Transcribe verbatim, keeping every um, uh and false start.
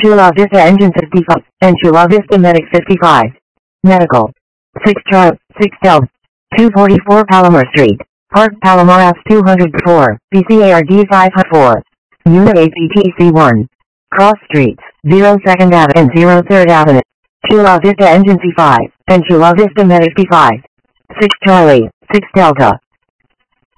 Chula Vista Engine fifty-five, and Chula Vista Medic fifty-five. Medical. six Charlie, six Delta. two forty-four Palomar Street. Park Palomar F two hundred four, B C A R D five oh four. Unit A C T C one. Cross Streets, zero second Avenue and zero third Avenue. Chula Vista Engine C five, and Chula Vista Medic P five. six Charlie, six Delta.